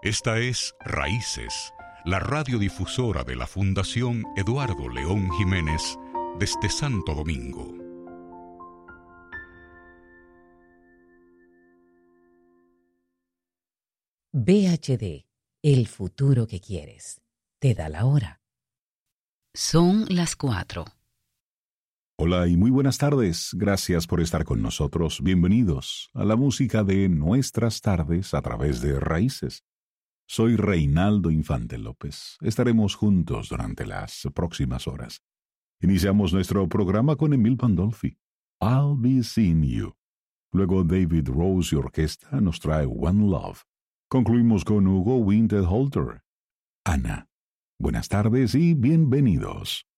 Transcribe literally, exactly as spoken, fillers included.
Esta es Raíces, la radiodifusora de la Fundación Eduardo León Jiménez desde Santo Domingo. V H D, el futuro que quieres. Te da la hora. Son las cuatro. Hola y muy buenas tardes. Gracias por estar con nosotros. Bienvenidos a la música de nuestras tardes a través de Raíces. Soy Reinaldo Infante López. Estaremos juntos durante las próximas horas. Iniciamos nuestro programa con Emil Pandolfi, I'll Be Seeing You. Luego David Rose y Orquesta nos trae One Love. Concluimos con Hugo Winterhalter, Ana. Buenas tardes y bienvenidos.